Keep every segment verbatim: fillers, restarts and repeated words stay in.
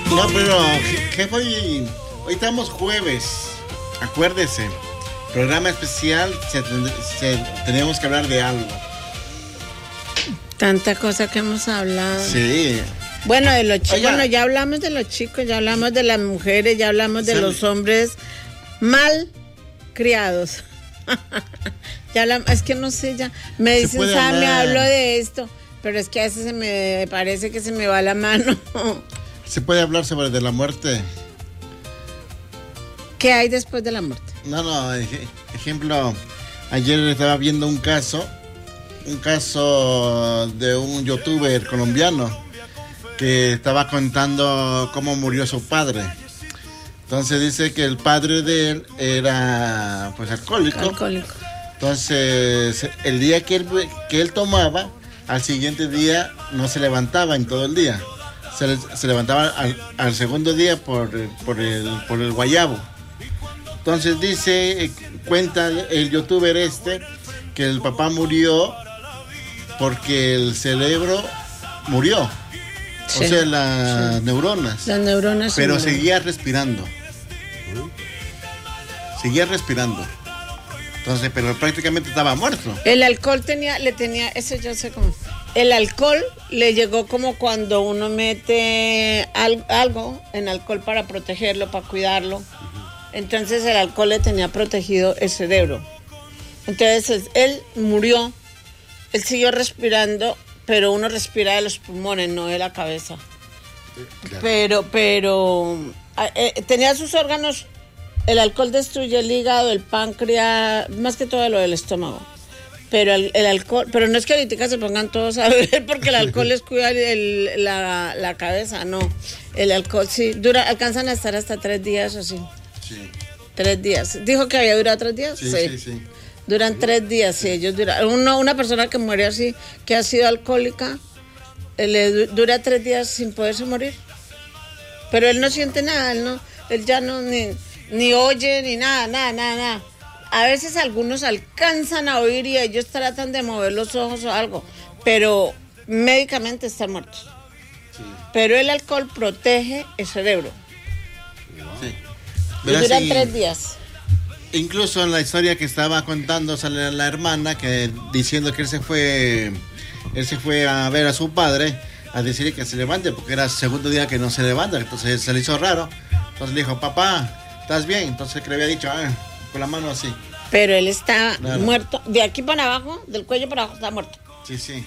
No, pero jefe, hoy, hoy estamos jueves. Acuérdese. Programa especial, se, se, tenemos que hablar de algo. Tanta cosa que hemos hablado. Sí. Bueno, de los chicos, bueno, ya hablamos de los chicos, ya hablamos de las mujeres, ya hablamos de ¿Sale? los hombres mal criados. Ya hablamos, es que no sé, ya me dicen, Sam, me hablo de esto, pero es que a veces se me parece que se me va la mano. ¿Se puede hablar sobre de la muerte? ¿Qué hay después de la muerte? No, no, ejemplo, ayer estaba viendo un caso, un caso de un youtuber colombiano que estaba contando cómo murió su padre. Entonces dice que el padre de él era pues alcohólico. Alcohólico. Entonces el día que él, que él tomaba, al siguiente día no se levantaba en todo el día. Se, se levantaba al, al segundo día por, por, el, por el guayabo. Entonces dice, cuenta el youtuber este, que el papá murió porque el cerebro murió. Sí, o sea, las sí. neuronas. Las neuronas. Pero seguía respirando. Seguía respirando. Entonces, pero prácticamente estaba muerto. El alcohol tenía, le tenía, eso yo sé cómo. El alcohol le llegó como cuando uno mete al, algo en alcohol para protegerlo, para cuidarlo. Entonces el alcohol le tenía protegido el cerebro. Entonces él murió, él siguió respirando, pero uno respira de los pulmones, no de la cabeza. Claro. Pero, pero eh, tenía sus órganos, el alcohol destruye el hígado, el páncreas, más que todo lo del estómago. Pero el, el alcohol, pero no es que ahorita se pongan todos a beber porque el alcohol les cuida el, la, la cabeza, no. El alcohol sí, dura, alcanzan a estar hasta tres días o sí. Sí. Tres días. ¿Dijo que había durado tres días? Sí, sí, sí. sí. Duran sí. tres días, sí, ellos duran. Una, una persona que muere así, que ha sido alcohólica, le dura tres días sin poderse morir. Pero él no siente nada, él no, él ya no ni, ni oye ni nada, nada, nada, nada. A veces algunos alcanzan a oír y ellos tratan de mover los ojos o algo, pero médicamente están muertos. Sí. Pero el alcohol protege el cerebro. Sí. Y duran sí, tres días. Incluso en la historia que estaba contando sale la hermana que diciendo que él se fue, él se fue a ver a su padre a decirle que se levante porque era el segundo día que no se levanta, entonces se le hizo raro. Entonces le dijo, papá, ¿estás bien? Entonces que le había dicho, ah, con la mano así. Pero él está claro. muerto, de aquí para abajo, del cuello para abajo está muerto. Sí, sí.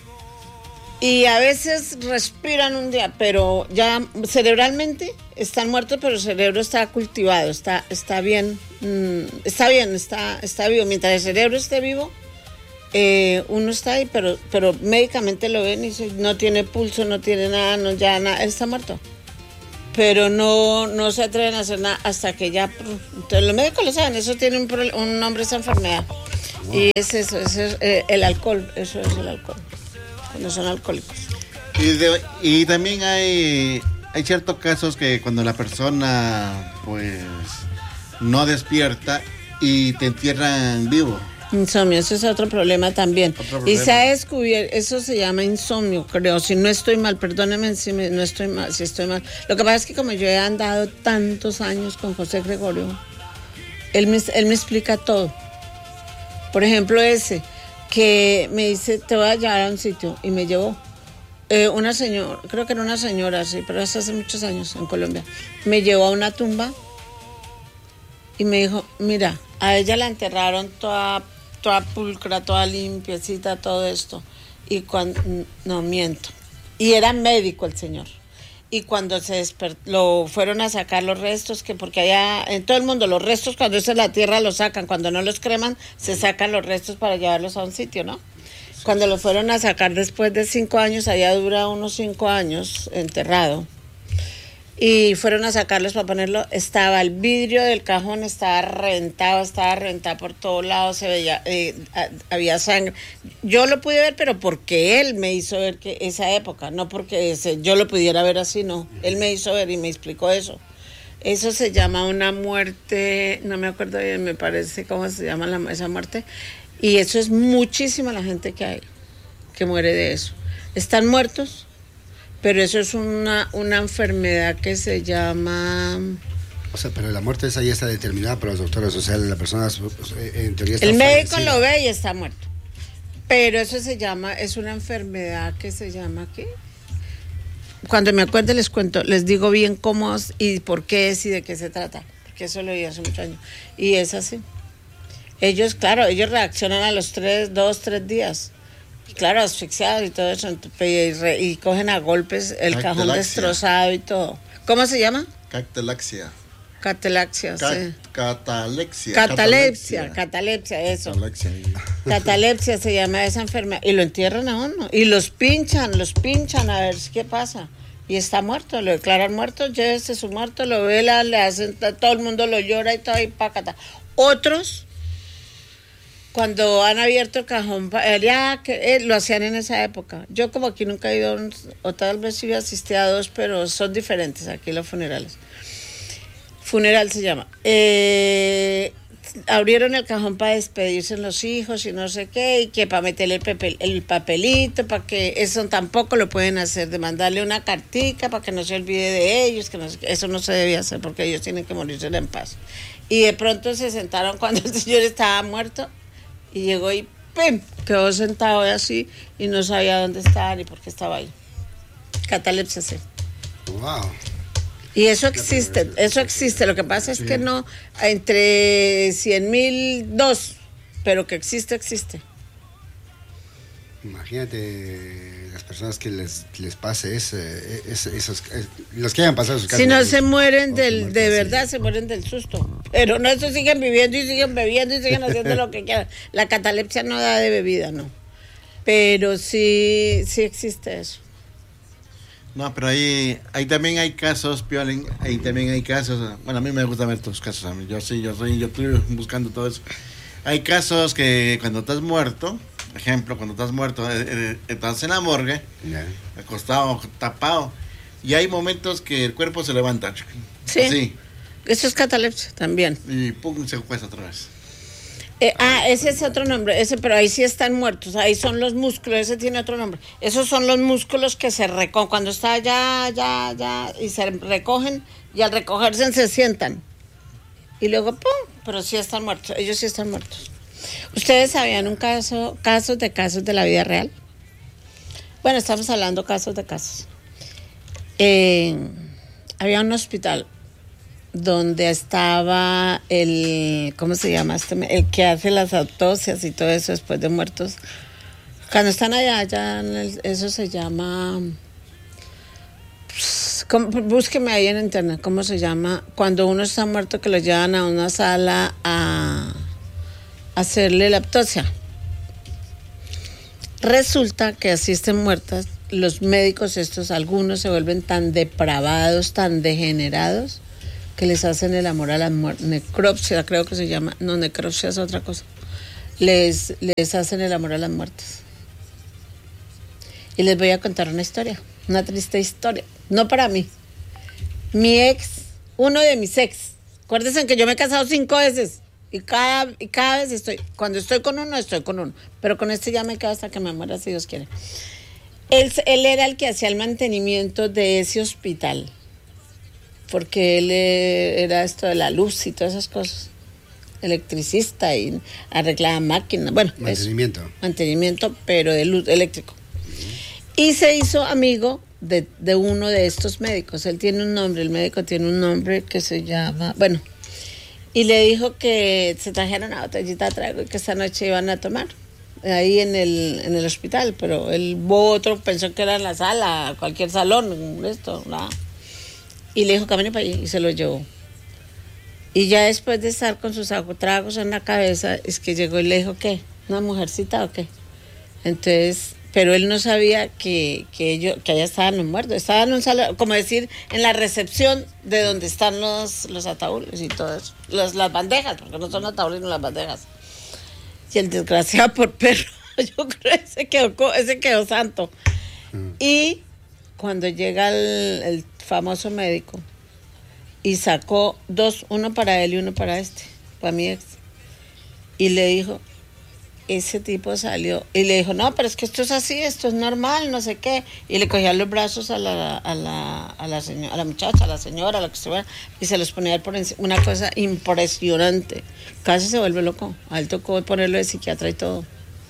Y a veces respiran un día, pero ya cerebralmente están muertos, pero el cerebro está cultivado, está, está bien, mmm, está bien, está, está vivo. Mientras el cerebro esté vivo, eh, uno está ahí, pero, pero médicamente lo ven y dice, no tiene pulso, no tiene nada, no, ya nada, él está muerto. Pero no, no se atreven a hacer nada hasta que ya, entonces los médicos lo saben, eso tiene un, un nombre, esa enfermedad. Wow. Y es eso, es eh, el alcohol, eso es el alcohol. Cuando son alcohólicos. Y, de, y también hay, hay ciertos casos que cuando la persona pues no despierta y te entierran vivo. Insomnio, eso es otro problema también. Otro problema. Y se ha descubierto, eso se llama insomnio, creo, si no estoy mal, perdónenme si me, no estoy mal, si estoy mal. Lo que pasa es que como yo he andado tantos años con José Gregorio, él me, él me explica todo. Por ejemplo, ese que me dice, te voy a llevar a un sitio, y me llevó. Eh, una señora, creo que era una señora, sí, pero eso hace muchos años en Colombia, me llevó a una tumba y me dijo, mira, a ella la enterraron toda, toda pulcra, toda limpiecita, todo esto. Y cuando, no miento, y era médico el señor. Y cuando se despertó, lo fueron a sacar los restos, que porque allá, en todo el mundo, los restos cuando es en la tierra los sacan, cuando no los creman, se sacan los restos para llevarlos a un sitio, ¿no? Cuando lo fueron a sacar después de cinco años, allá dura unos cinco años enterrado, y fueron a sacarlos para ponerlo, estaba el vidrio del cajón, estaba reventado, estaba reventado por todos lados, se veía, eh, había sangre. Yo lo pude ver, pero porque él me hizo ver que esa época, no porque ese, yo lo pudiera ver así, no. Él me hizo ver y me explicó eso. Eso se llama una muerte, no me acuerdo bien, me parece cómo se llama la, esa muerte. Y eso es muchísima la gente que hay, que muere de eso. Están muertos, pero eso es una, una enfermedad que se llama... O sea, pero la muerte esa ya está determinada por los doctores, o sea, la persona en teoría está El médico fallecida. lo ve y está muerto. Pero eso se llama, es una enfermedad que se llama, ¿qué? Cuando me acuerde les cuento, les digo bien cómo es y por qué es y de qué se trata, porque eso lo vi hace muchos años. Y es así. Ellos, claro, ellos reaccionan a los tres, dos, tres días. Y claro, asfixiados y todo eso, y, re, y cogen a golpes el Catalaxia. cajón destrozado y todo. ¿Cómo se llama? Catalaxia. Catalaxia, Ca- sí. Catalepsia. Catalepsia, catalepsia, eso. Catalepsia. Catalepsia se llama esa enfermedad. Y lo entierran a uno. Y los pinchan, los pinchan a ver qué pasa. Y está muerto, lo declaran muerto, llévese su muerto, lo velan, le hacen, todo el mundo lo llora y todo, y pácata. Otros, cuando han abierto el cajón, ya que eh, lo hacían en esa época. Yo como aquí nunca he ido, o tal vez sí asistí a dos, pero son diferentes aquí los funerales. Funeral se llama. Eh, abrieron el cajón para despedirse los hijos y no sé qué, y que para meterle el, papel, el papelito, para que eso tampoco lo pueden hacer, de mandarle una cartica para que no se olvide de ellos, que no, eso no se debía hacer porque ellos tienen que morirse en paz. Y de pronto se sentaron cuando el señor estaba muerto y llegó y ¡pim! Quedó sentado así y no sabía dónde estaba ni por qué estaba ahí. Catalepsia, sí. Wow. Y eso existe, eso existe. Lo que pasa es que no, entre cien mil, dos, pero que existe, existe. Imagínate las personas que les, les pase ese, ese, esos, los que hayan pasado sus casos. Si no se mueren de del, de verdad, se mueren del susto. Pero no, eso siguen viviendo y siguen bebiendo y siguen haciendo lo que quieran. La catalepsia no da de bebida, no. Pero sí, sí existe eso. No, pero ahí, ahí también hay casos, Piolín, ahí también hay casos, bueno, a mí me gusta ver tus casos, a mí, yo sí, yo soy, yo estoy buscando todo eso. Hay casos que cuando estás muerto, ejemplo, cuando estás muerto, eh, eh, estás en la morgue, Yeah. acostado, tapado, y hay momentos que el cuerpo se levanta, Sí. así, Eso es catalepsia también. y pum, se cuesta otra vez. Eh, ah, ese es otro nombre, ese, pero ahí sí están muertos, ahí son los músculos, ese tiene otro nombre. Esos son los músculos que se recogen, cuando está ya, ya, ya, y se recogen, y al recogerse se sientan. Y luego, ¡pum! Pero sí están muertos, ellos sí están muertos. ¿Ustedes sabían un caso, casos de casos de la vida real? Bueno, estamos hablando casos de casos. Eh, había un hospital donde estaba el, ¿cómo se llama? Este, el que hace las autopsias y todo eso después de muertos. Cuando están allá, allá en el, eso se llama, pues, ¿cómo? Búsqueme ahí en internet, ¿cómo se llama? Cuando uno está muerto que lo llevan a una sala a hacerle la autopsia. Resulta que así estén muertas, los médicos estos, algunos se vuelven tan depravados, tan degenerados, que les hacen el amor a la muerte, necropsia creo que se llama, no, necropsia es otra cosa, les, les hacen el amor a las muertes. Y les voy a contar una historia, una triste historia, no para mí. Mi ex, uno de mis ex, acuérdense que yo me he casado cinco veces, y cada, y cada vez estoy, cuando estoy con uno, estoy con uno, pero con este ya me quedo hasta que me muera si Dios quiere. Él, él era el que hacía el mantenimiento de ese hospital, porque él eh, era esto de la luz y todas esas cosas, electricista y arreglaba máquinas, bueno, Mantenimiento. eso, mantenimiento, pero de luz eléctrico. Uh-huh. Y se hizo amigo de, de uno de estos médicos, él tiene un nombre, el médico tiene un nombre que se llama, bueno, y le dijo que se trajera una botellita de trago y que esta noche iban a tomar ahí en el, en el hospital, pero el otro pensó que era en la sala, cualquier salón, esto, nada. Y le dijo, camine para allí, y se lo llevó. Y ya después de estar con sus tragos en la cabeza, es que llegó y le dijo, ¿qué? ¿Una mujercita o qué? Entonces, pero él no sabía que, que ellos, que allá estaban los muertos, estaban en un salón, como decir, en la recepción de donde están los, los ataúdes y todo eso, los, las bandejas, porque no son ataúdes, sino las bandejas. Y el desgraciado por perro, yo creo que ese quedó, ese quedó santo. Mm. Y cuando llega el, el famoso médico y sacó dos, uno para él y uno para este, para mi ex, y le dijo, ese tipo salió y le dijo, no, pero es que esto es así, esto es normal, no sé qué. Y le cogía los brazos a la, a la, a la, señora, a la muchacha, a la señora, a lo que estuviera, y se los ponía por encima. Una cosa impresionante. Casi se vuelve loco. A él tocó ponerlo de psiquiatra y todo.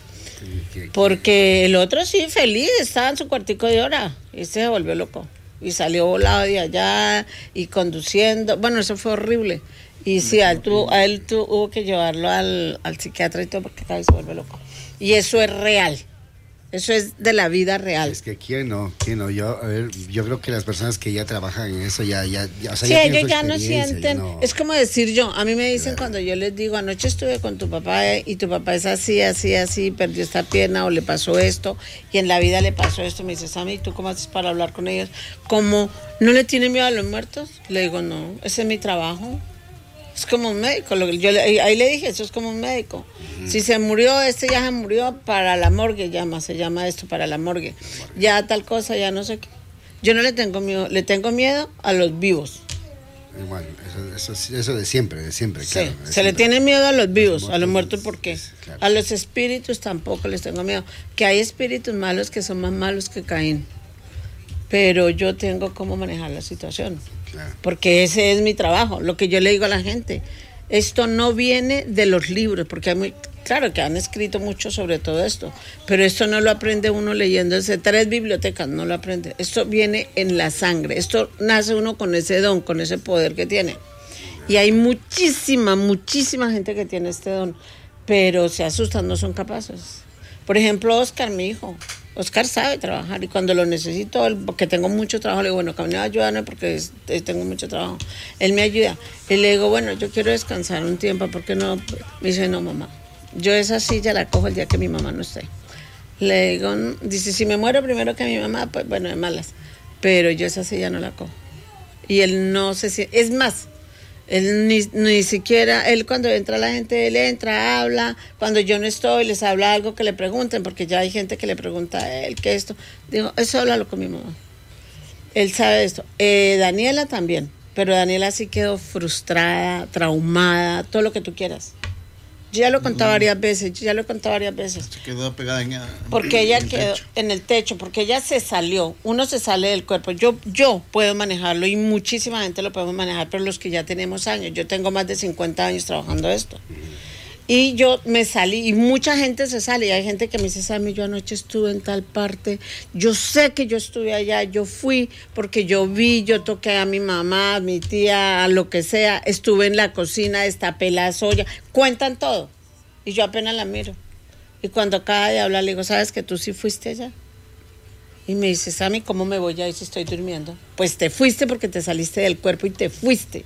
Porque el otro sí, feliz, estaba en su cuartico de hora. Y se volvió loco. Y salió volado de allá y conduciendo. Bueno, eso fue horrible. Y sí, a él, tuvo, a él tuvo que llevarlo al, al psiquiatra y todo porque cada vez se vuelve loco. Y eso es real. Eso es de la vida real. Es que quién no, quién no. Yo, a ver, yo creo que las personas que ya trabajan en eso ya, ya, ya o sea, sí, ya ellos ya no sienten. Ya no... Es como decir yo, a mí me dicen Claro. cuando yo les digo, anoche estuve con tu papá eh, y tu papá es así, así, así, perdió esta pierna o le pasó esto y en la vida le pasó esto. Me dice, Sammy, ¿tú cómo haces para hablar con ellos? ¿Cómo no le tienen miedo a los muertos? Le digo, no, ese es mi trabajo. Es como un médico, lo que yo le, ahí le dije, eso es como un médico. Uh-huh. Si se murió, este ya se murió para la morgue, llama, se llama esto, para la morgue. Ya tal cosa, ya no sé qué. Yo no le tengo miedo, le tengo miedo a los vivos. Bueno, eso, eso, eso de siempre, de siempre, sí, claro. Se siempre. Le tiene miedo a los vivos, los a los muertos, ¿por qué? Claro. A los espíritus tampoco les tengo miedo. Que hay espíritus malos que son más malos que Caín. Pero yo tengo cómo manejar la situación. Claro. Porque ese es mi trabajo, lo que yo le digo a la gente. Esto no viene de los libros, porque hay muy, claro que han escrito mucho sobre todo esto, pero esto no lo aprende uno leyéndose tres bibliotecas, no lo aprende. Esto viene en la sangre, esto nace uno con ese don, con ese poder que tiene. Y hay muchísima, muchísima gente que tiene este don, pero se asustan, no son capaces. Por ejemplo, Oscar, mi hijo. Oscar sabe trabajar y cuando lo necesito, él, porque tengo mucho trabajo, le digo, bueno, Camila, ayúdame porque es, tengo mucho trabajo. Él me ayuda. Y le digo, bueno, yo quiero descansar un tiempo, ¿por qué no? Me dice, no, mamá, yo esa silla la cojo el día que mi mamá no esté. Le digo, dice, si me muero primero que mi mamá, pues bueno, de malas. Pero yo esa silla no la cojo. Y él no se siente, es más, él ni, ni siquiera, él cuando entra la gente, él entra, habla, cuando yo no estoy, les habla algo que le pregunten, porque ya hay gente que le pregunta a él, ¿qué esto? Digo, eso háblalo con mi mamá. Él sabe esto. Eh, Daniela también, pero Daniela sí quedó frustrada, traumada, todo lo que tú quieras. Yo ya lo he contado varias veces, yo ya lo he contado varias veces. Se quedó pegada en, porque ella en el quedó techo. en el techo, porque ella se salió, uno se sale del cuerpo, yo, yo puedo manejarlo y muchísima gente lo podemos manejar, pero los que ya tenemos años, yo tengo más de cincuenta años trabajando esto. Y yo me salí, y mucha gente se sale, y hay gente que me dice, Sammy, yo anoche estuve en tal parte, yo sé que yo estuve allá, yo fui, porque yo vi, yo toqué a mi mamá, a mi tía, a lo que sea, estuve en la cocina, destapé la soya, cuentan todo, y yo apenas la miro. Y cuando acaba de hablar, le digo, ¿sabes que tú sí fuiste allá? Y me dice, Sammy, ¿cómo me voy a ir si estoy durmiendo? Pues te fuiste porque te saliste del cuerpo y te fuiste.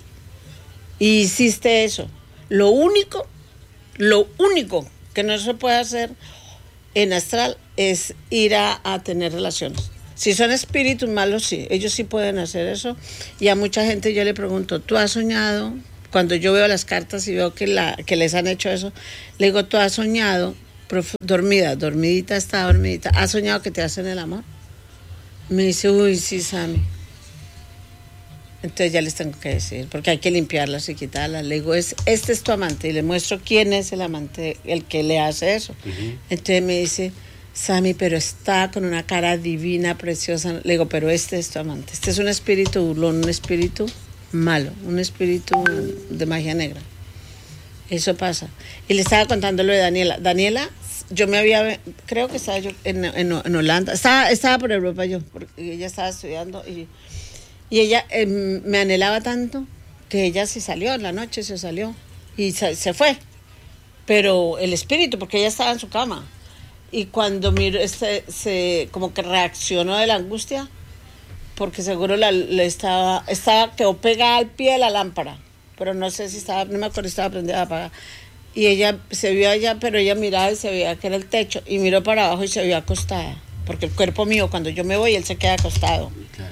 Y hiciste eso. Lo único... Lo único que no se puede hacer en astral es ir a, a tener relaciones. Si son espíritus malos, sí, ellos sí pueden hacer eso. Y a mucha gente yo le pregunto, ¿tú has soñado? Cuando yo veo las cartas y veo que, la, que les han hecho eso, le digo, ¿tú has soñado? Prof, dormida, dormidita, está dormidita. ¿Has soñado que te hacen el amor? Me dice, uy, sí, Sammy. Entonces ya les tengo que decir, porque hay que limpiarlas y quitarlas. Le digo, es, este es tu amante, y le muestro quién es el amante, el que le hace eso. Uh-huh. Entonces me dice, Sammy, pero está con una cara divina, preciosa. Le digo, pero este es tu amante. Este es un espíritu burlón, un espíritu malo, un espíritu de magia negra. Eso pasa. Y le estaba contando lo de Daniela. Daniela, yo me había, creo que estaba yo en, en, en Holanda, estaba, estaba por Europa yo, porque ella estaba estudiando y... Y ella eh, me anhelaba tanto que ella se salió en la noche, se salió y se, se fue. Pero el espíritu, porque ella estaba en su cama. Y cuando miró, este, se, como que reaccionó de la angustia, porque seguro la, le estaba, estaba, quedó pegada al pie de la lámpara. Pero no sé si estaba, no me acuerdo si estaba prendida a apagar. Y ella se vio allá, pero ella miraba y se veía que era el techo. Y miró para abajo y se vio acostada. Porque el cuerpo mío, cuando yo me voy, él se queda acostado. Okay.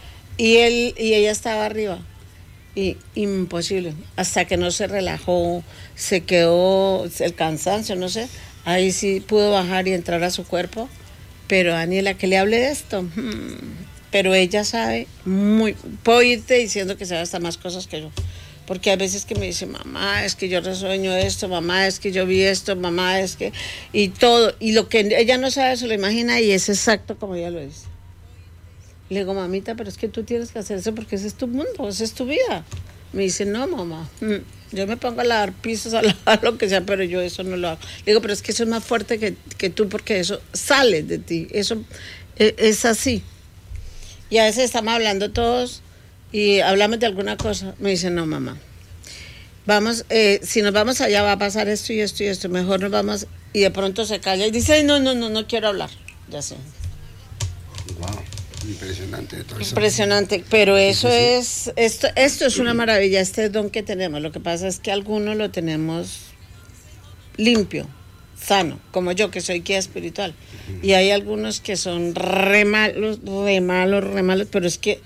Y él y ella estaba arriba. Y imposible. Hasta que no se relajó, se quedó el cansancio, no sé. Ahí sí pudo bajar y entrar a su cuerpo. Pero Daniela, que le hable de esto. Hmm. Pero ella sabe muy... Puedo irte diciendo que sabe hasta más cosas que yo. Porque hay veces que me dice, mamá, es que yo resueño esto, mamá, es que yo vi esto, mamá, es que... Y todo, y lo que ella no sabe se lo imagina y es exacto como ella lo dice. Le digo, mamita, pero es que tú tienes que hacer eso porque ese es tu mundo, esa es tu vida. Me dice, no, mamá, yo me pongo a lavar pisos, a lavar lo que sea, pero yo eso no lo hago. Le digo, pero es que eso es más fuerte que, que tú porque eso sale de ti, eso es, es así. Y a veces estamos hablando todos y hablamos de alguna cosa. Me dice, no, mamá, vamos, eh, si nos vamos allá va a pasar esto y esto y esto, mejor nos vamos. Y de pronto se calla y dice, no, no, no, no quiero hablar. Ya sé. Wow. Impresionante todo eso. Impresionante, pero eso es, esto, esto es una maravilla, este don que tenemos. Lo que pasa es que algunos lo tenemos limpio, sano, como yo que soy guía espiritual. Uh-huh. Y hay algunos que son re malos, re malos, re malos, pero es que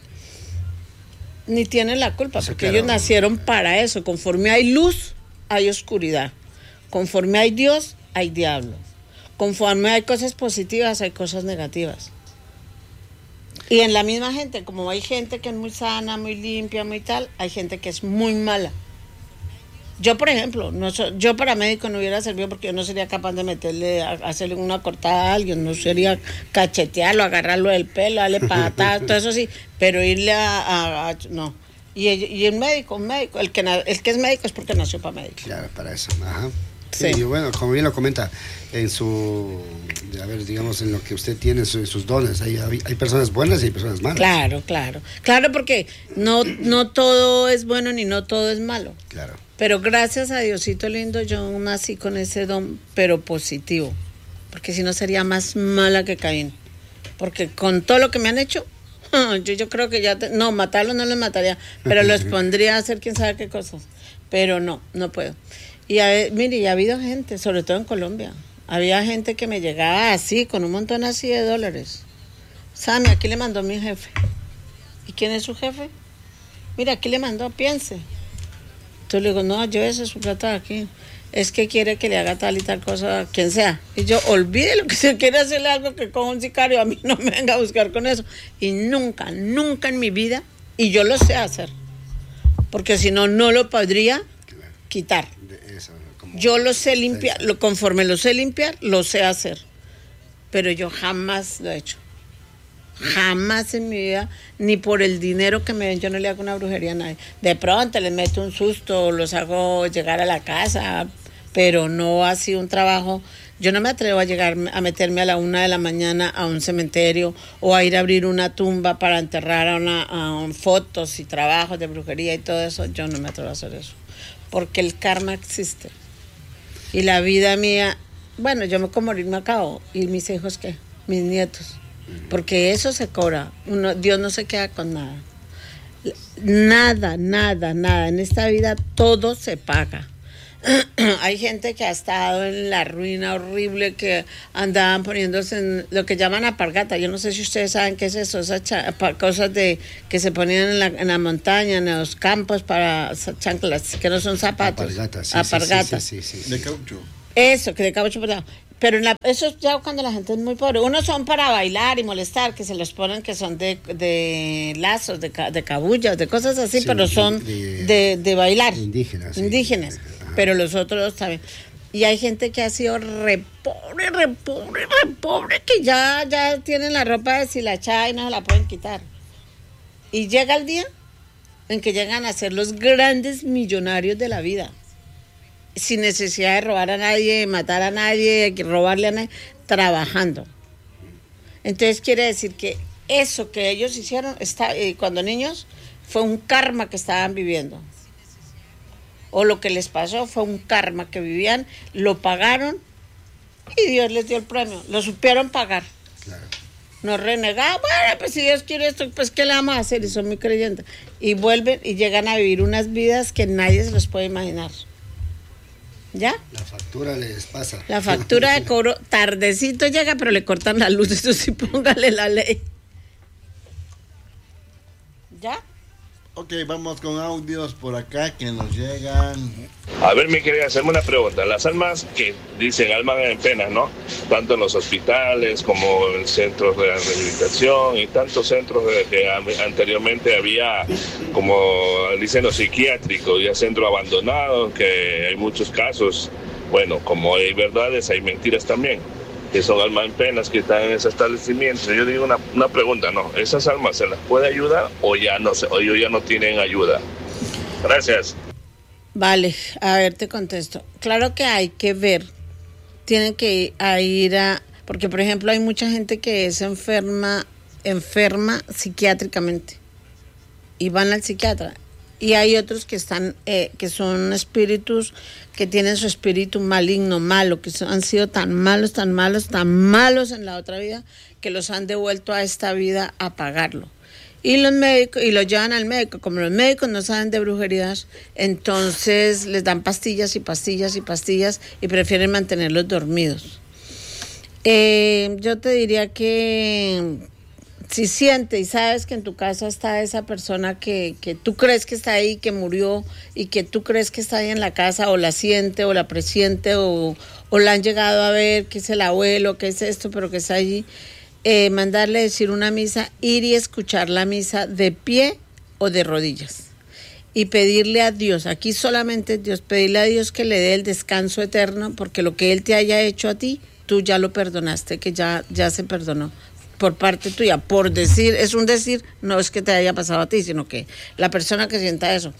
ni tienen la culpa, eso porque claro, ellos nacieron para eso. Conforme hay luz, hay oscuridad. Conforme hay Dios, hay diablo. Conforme hay cosas positivas, hay cosas negativas. Y en la misma gente, como hay gente que es muy sana, muy limpia, muy tal, hay gente que es muy mala. Yo, por ejemplo, no so, yo para médico no hubiera servido porque yo no sería capaz de meterle, a, hacerle una cortada a alguien, no sería cachetearlo, agarrarlo del pelo, darle patadas, todo eso sí, pero irle a... a, a no. Y, y el médico, un médico, el que, el que es médico es porque nació para médico. Claro, para eso, ajá. Sí. Y bueno, como bien lo comenta, en su, a ver, digamos, en lo que usted tiene, su, sus dones, hay, hay personas buenas y hay personas malas. Claro, claro. Claro, porque no, no todo es bueno ni no todo es malo. Claro. Pero gracias a Diosito lindo, yo nací con ese don, pero positivo. Porque si no sería más mala que Caín. Porque con todo lo que me han hecho, yo, yo creo que ya, te, no, matarlos no los mataría, pero los pondría a hacer quién sabe qué cosas. Pero no, no puedo. Y a, mire, y ha habido gente, sobre todo en Colombia, había gente que me llegaba así, con un montón así de dólares. Sammy, aquí le mandó mi jefe. ¿Y quién es su jefe? Mira, aquí le mandó, piense. Entonces le digo, no, yo esa es su plata de aquí. Es que quiere que le haga tal y tal cosa a quien sea. Y yo, olvide lo que se quiere hacerle algo que con un sicario, a mí no me venga a buscar con eso. Y nunca, nunca en mi vida, y yo lo sé hacer, porque si no, no lo podría quitar. Eso, yo lo sé limpiar, lo, conforme lo sé limpiar, lo sé hacer. Pero yo jamás lo he hecho. Jamás en mi vida, ni por el dinero que me den, yo no le hago una brujería a nadie. De pronto les meto un susto, los hago llegar a la casa, pero no ha sido un trabajo. Yo no me atrevo a llegar a meterme a la una de la mañana a un cementerio o a ir a abrir una tumba para enterrar a, una, a un, fotos y trabajos de brujería y todo eso. Yo no me atrevo a hacer eso, porque el karma existe. Y la vida mía, bueno, yo me como morir me acabo. ¿Y mis hijos qué? Mis nietos. Porque eso se cobra. Uno, Dios no se queda con nada. Nada, nada, nada. En esta vida todo se paga. Hay gente que ha estado en la ruina horrible, que andaban poniéndose en lo que llaman apargata. Yo no sé si ustedes saben qué es eso, esas cha- cosas de que se ponían en la, en la montaña, en los campos para chanclas, que no son zapatos. Apargatas, sí, apargatas. Sí, sí, sí, sí, sí. De caucho. Eso, que de caucho, perdón. Pero en la, eso es ya cuando la gente es muy pobre. Unos son para bailar y molestar, que se los ponen que son de, de lazos, de, de cabullas, de cosas así, sí, pero son de, de, de bailar. Indígenas. Indígenas. Sí. Pero los otros saben. Y hay gente que ha sido re pobre, re pobre, re pobre, que ya, ya tienen la ropa deshilachada y no se la pueden quitar. Y llega el día en que llegan a ser los grandes millonarios de la vida, sin necesidad de robar a nadie, matar a nadie, robarle a nadie, trabajando. Entonces quiere decir que eso que ellos hicieron está, eh, cuando niños fue un karma que estaban viviendo. O lo que les pasó fue un karma que vivían, lo pagaron y Dios les dio el premio. Lo supieron pagar. Claro. No renegaban, bueno, pues si Dios quiere esto, pues ¿qué le vamos a hacer? Y son muy creyentes. Y vuelven y llegan a vivir unas vidas que nadie se los puede imaginar. ¿Ya? La factura les pasa. La factura de cobro tardecito llega, pero le cortan la luz, eso sí, póngale la ley. ¿Ya? Ok, vamos con audios por acá que nos llegan. A ver, mi querida, hacerme una pregunta. Las almas que dicen almas en penas, ¿no? Tanto en los hospitales como en centros de rehabilitación y tantos centros de, que anteriormente había, como dicen los psiquiátricos, y centros abandonados, que hay muchos casos. Bueno, como hay verdades, hay mentiras también, que son almas en penas que están en ese establecimiento. Yo digo una, una pregunta, ¿no? ¿Esas almas se las puede ayudar o ya no se, o ellos ya no tienen ayuda? Gracias. Vale, a ver, te contesto. Claro que hay que ver, tienen que ir a, porque por ejemplo hay mucha gente que es enferma, enferma psiquiátricamente y van al psiquiatra. Y hay otros que están, eh, que son espíritus, que tienen su espíritu maligno, malo, que son, han sido tan malos, tan malos, tan malos en la otra vida, que los han devuelto a esta vida a pagarlo. Y los médicos, y los llevan al médico. Como los médicos no saben de brujerías, entonces les dan pastillas y pastillas y pastillas y prefieren mantenerlos dormidos. Eh, yo te diría que si sientes y sabes que en tu casa está esa persona que, que tú crees que está ahí, que murió, y que tú crees que está ahí en la casa, o la siente, o la presiente, o, o la han llegado a ver, que es el abuelo, que es esto, pero que está allí, eh, mandarle decir una misa, ir y escuchar la misa de pie o de rodillas. Y pedirle a Dios, aquí solamente Dios, pedirle a Dios que le dé el descanso eterno, porque lo que Él te haya hecho a ti, tú ya lo perdonaste, que ya, ya se perdonó por parte tuya, por decir, es un decir, no es que te haya pasado a ti, sino que la persona que sienta eso.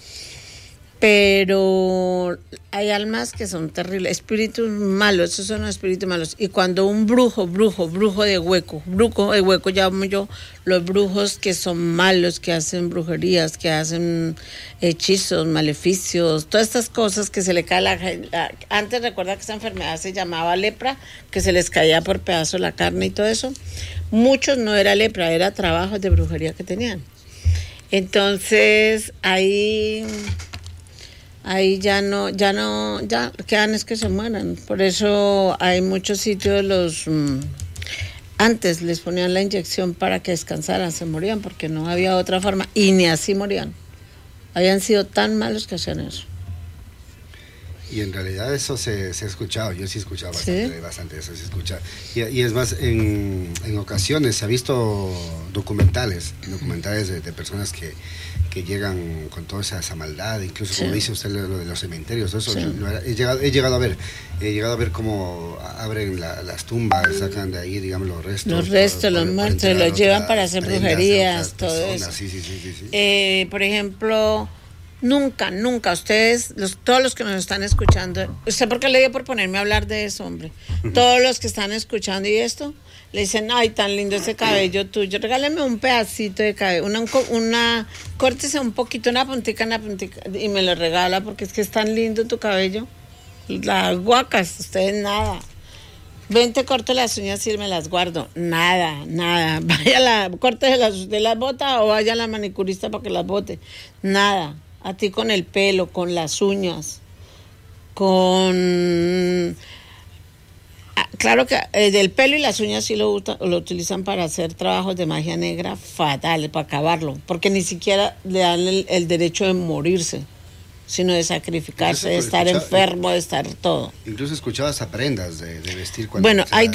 Pero hay almas que son terribles, espíritus malos, esos son los espíritus malos. Y cuando un brujo, brujo, brujo de hueco, brujo de hueco llamo yo, los brujos que son malos, que hacen brujerías, que hacen hechizos, maleficios, todas estas cosas que se le cae la, la... Antes recuerda que esa enfermedad se llamaba lepra, que se les caía por pedazos la carne y todo eso. Muchos no era lepra, era trabajos de brujería que tenían. Entonces ahí... Ahí ya no, ya no, ya quedan es que se mueran. Por eso hay muchos sitios, los mmm, antes les ponían la inyección para que descansaran, se morían porque no había otra forma y ni así morían. Habían sido tan malos que hacían eso. Y en realidad eso se, se ha escuchado, yo sí he escuchado bastante, ¿sí? bastante eso, se escucha. Y, y es más, en, en ocasiones se ha visto documentales, documentales de, de personas que, que llegan con toda esa, esa maldad, incluso como sí. dice usted lo de los cementerios, eso sí. lo, he, llegado, he llegado a ver, he llegado a ver cómo abren la, las tumbas, sacan de ahí, digamos, los restos. Los restos, por, los por, muertos, por los llevan para hacer brujerías, todo personas. eso. Sí, sí, sí, sí, sí. Eh, por ejemplo... Nunca, nunca, ustedes, los, todos los que nos están escuchando, ¿usted por qué le dio por ponerme a hablar de eso, hombre? Todos los que están escuchando y esto, le dicen, ay, tan lindo ese cabello tuyo, regáleme un pedacito de cabello, una, una, córtese un poquito, una puntica, una puntica, y me lo regala porque es que es tan lindo tu cabello. Las guacas, ustedes nada. Ven, te corto las uñas y me las guardo. Nada, nada. Vaya la, córtese las, usted las bota o vaya a la manicurista para que las bote. Nada. A ti con el pelo, con las uñas, con... Claro que el del pelo y las uñas sí lo, lo utilizan para hacer trabajos de magia negra fatales, para acabarlo, porque ni siquiera le dan el, el derecho de morirse, sino de sacrificarse, de estar enfermo, de estar todo. Incluso escuchaba hasta prendas de, de vestir cuando... Bueno, hay